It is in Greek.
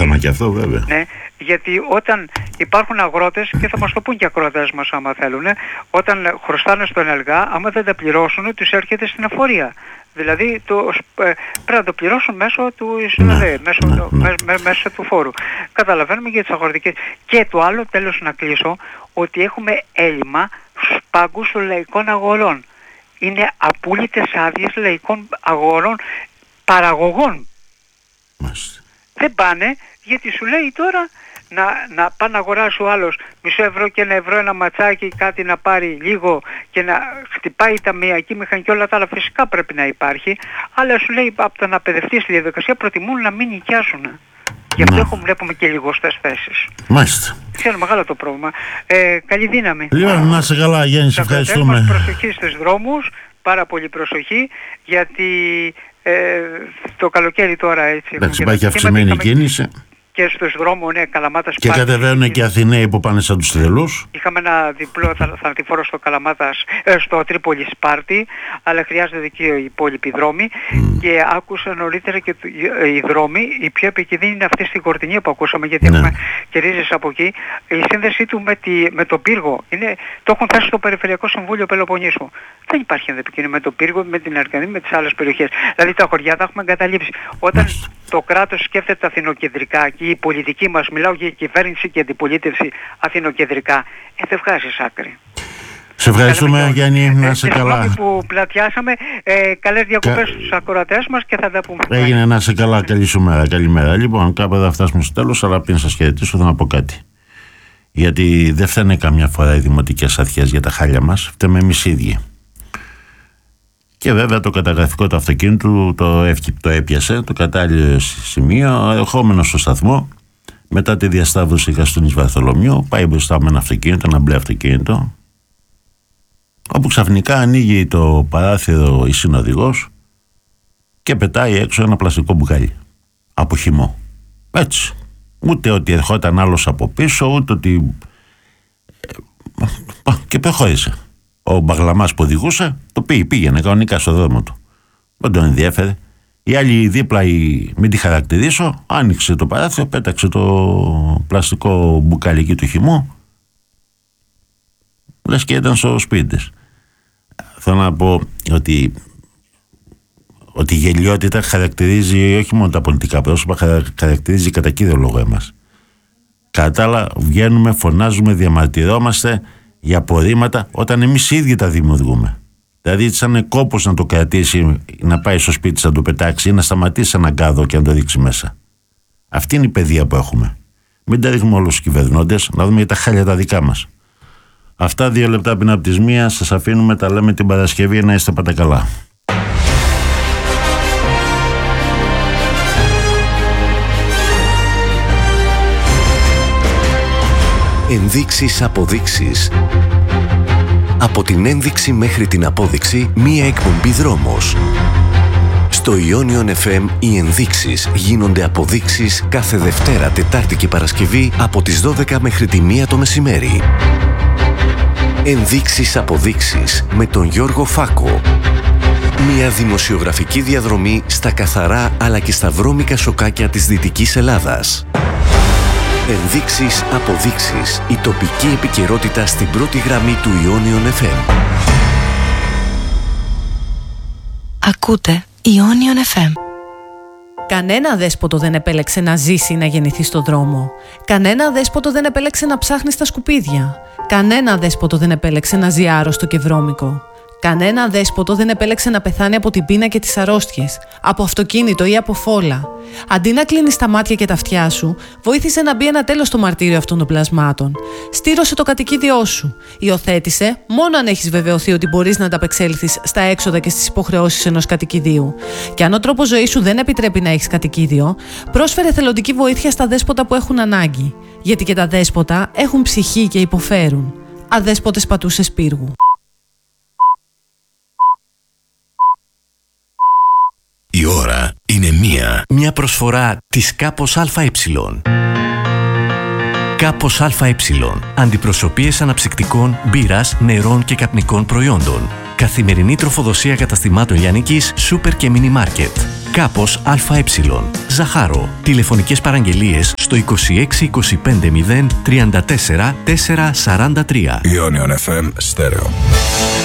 θέμα και αυτό βέβαια. Ναι, γιατί όταν υπάρχουν αγρότες, και θα μας το πούν και οι ακροατές μας άμα θέλουν, όταν χρωστάνε στον ΕΛΓΑ, άμα δεν τα πληρώσουν, τους έρχεται στην εφορία. Δηλαδή πρέπει να το πληρώσουν μέσω του ΙΣΟΔΕ, μέσω του φόρου. Καταλαβαίνουμε για τις αγροτικές. Και το άλλο, τέλος να κλείσω, ότι έχουμε έλλειμμα στους πάγκους των λαϊκών αγορών. Είναι απόλυτες άδειες λαϊκών αγορών παραγωγών. Μάλιστα. Δεν πάνε, γιατί σου λέει τώρα να πάει να αγοράσει ο άλλος μισό ευρώ και 1 ευρώ ένα ματσάκι, κάτι να πάρει λίγο και να χτυπάει η ταμιακή μηχανή και όλα τα άλλα, φυσικά πρέπει να υπάρχει, αλλά σου λέει από το να παιδευτεί στη διαδικασία προτιμούν να μην νοικιάσουν. Γι' αυτό βλέπουμε και λιγοστές θέσεις. Μάλιστα. Είναι μεγάλο το πρόβλημα. Καλή δύναμη. Λοιπόν, να είσαι καλά, Γιάννη, σε ευχαριστούμε. Προσοχή στους δρόμους, πάρα πολύ προσοχή, γιατί το καλοκαίρι τώρα έτσι. Εντάξει, υπάρχει αυξημένη κίνηση. Και στους δρόμους, ναι, Καλαμάτας. Και κατεβαίνουν και Αθηναίοι που πάνε σαν τους τρελούς. Είχαμε ένα διπλό θανατηφόρο στο Καλαμάτας, στο Τρίπολη Σπάρτη, αλλά χρειάζεται και οι υπόλοιποι δρόμοι. Και άκουσα νωρίτερα και οι δρόμοι, η πιο επικίνδυνη είναι αυτή στην Κορτινία που ακούσαμε, γιατί έχουμε και ρίζες από εκεί. Η σύνδεσή του με τον πύργο, το έχουν θέσει στο Περιφερειακό Συμβούλιο Πελοποννήσου. Δεν υπάρχει επικοινωνία με τον πύργο, με την Αρκαδή, με τις άλλες περιοχές. Δηλαδή τα χωριά τα έχουμε εγκαταλείψει. Όταν το κράτος σκέφτεται αθηνοκεντρικά και η πολιτική μας, μιλάω για κυβέρνηση και αντιπολίτευση αθηνοκεντρικά, δεν βγάζεις άκρη. Σε ευχαριστούμε, Γιάννη, να είσαι καλά. Συγγνώμη που πλατιάσαμε, καλές διακοπές στους ακροατές μας και θα τα πούμε. Έγινε, να είσαι καλά, καλή σου μέρα, καλημέρα. Λοιπόν, κάπου θα φτάσουμε στο τέλος, αλλά πριν σας χαιρετήσω θα να πω κάτι. Γιατί δεν φταίνε καμιά φορά οι δημοτικές αρχές για τα χάλια μας, φταίμε εμείς οι ίδιοι. Και βέβαια το καταγραφικό του αυτοκίνητου το έπιασε, το κατάλληλο σημείο, ερχόμενο στο σταθμό, μετά τη διασταύρωση Γαστούνης Βαρθολομιού, πάει μπροστά με ένα αυτοκίνητο, ένα μπλε αυτοκίνητο, όπου ξαφνικά ανοίγει το παράθυρο η συνοδηγός και πετάει έξω ένα πλαστικό μπουκάλι από χυμό. Έτσι. Ούτε ότι ερχόταν άλλος από πίσω, ούτε ότι... και προχώρησε. Ο μπαγλαμάς που οδηγούσε το πήγαινε κανονικά στο δρόμο του. Δεν τον ενδιέφερε. Η άλλη δίπλα, μην τη χαρακτηρίσω, άνοιξε το παράθυρο, πέταξε το πλαστικό μπουκάλι εκεί του χυμού, λες και ήταν στο σπίτι της. Θέλω να πω ότι η γελιότητα χαρακτηρίζει όχι μόνο τα πολιτικά πρόσωπα, χαρακτηρίζει κατά κύριο λόγο εμάς. Κατά άλλα, βγαίνουμε, φωνάζουμε, διαμαρτυρόμαστε για απορρίμματα όταν εμείς οι ίδιοι τα δημιουργούμε. Δηλαδή, σαν κόπος να το κρατήσει, να πάει στο σπίτι, να το πετάξει ή να σταματήσει έναν κάδο και να το ρίξει μέσα. Αυτή είναι η παιδεία που έχουμε. Μην τα ρίχνουμε όλους τους κυβερνώντες, να δούμε για τα χάλια τα δικά μας. Αυτά 2 λεπτά πριν από τις 1, σας αφήνουμε, τα λέμε την Παρασκευή, να είστε πάντα καλά. Ενδείξεις, αποδείξεις. Από την ένδειξη μέχρι την απόδειξη, μία εκπομπή δρόμος. Στο Ιόνιον FM οι ενδείξεις γίνονται αποδείξεις κάθε Δευτέρα, Τετάρτη και Παρασκευή από τις 12 μέχρι τη 1 το μεσημέρι. Ενδείξεις, αποδείξεις με τον Γιώργο Φάκο. Μια δημοσιογραφική διαδρομή στα καθαρά αλλά και στα βρώμικα σοκάκια της Δυτικής Ελλάδας. Ενδείξεις, αποδείξεις. Η τοπική επικαιρότητα στην πρώτη γραμμή του Ιόνιον FM. Ακούτε Ιόνιον FM. Κανένα δέσποτο δεν επέλεξε να ζήσει ή να γεννηθεί στον δρόμο. Κανένα δέσποτο δεν επέλεξε να ψάχνει στα σκουπίδια. Κανένα δέσποτο δεν επέλεξε να ζει άρρωστο και βρώμικο. Κανένα δέσποτο δεν επέλεξε να πεθάνει από την πείνα και τις αρρώστιες, από αυτοκίνητο ή από φόλα. Αντί να κλείνεις τα μάτια και τα αυτιά σου, βοήθησε να μπει ένα τέλος στο μαρτύριο αυτών των πλασμάτων. Στήρωσε το κατοικίδιό σου. Υιοθέτησε μόνο αν έχεις βεβαιωθεί ότι μπορείς να ανταπεξέλθεις στα έξοδα και στις υποχρεώσεις ενός κατοικιδίου. Και αν ο τρόπος ζωής σου δεν επιτρέπει να έχεις κατοικίδιο, πρόσφερε θελοντική βοήθεια στα δέσποτα που έχουν ανάγκη. Γιατί και τα δέσποτα έχουν ψυχή και υποφέρουν. Αδέσποτες πατούσες πύργου. Η ώρα είναι 1. Μια προσφορά της Κάπος ΑΕ. Κάπος ΑΕ. Αντιπροσωπείες αναψυκτικών, μπύρας, νερών και καπνικών προϊόντων. Καθημερινή τροφοδοσία καταστημάτων λιανικής, σούπερ και μίνι μάρκετ. Κάπος ΑΕ. Ζαχάρο. Τηλεφωνικές παραγγελίες στο 26 25 0 34 443. Ionion FM Stereo.